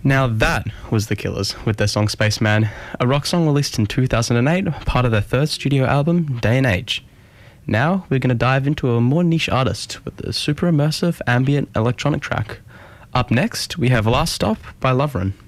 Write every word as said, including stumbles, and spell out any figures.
Now that was The Killers with their song Spaceman, a rock song released in two thousand eight, part of their third studio album, Day and Age. Now we're going to dive into a more niche artist with the super immersive ambient electronic track. Up next, we have Last Stop by Loverin.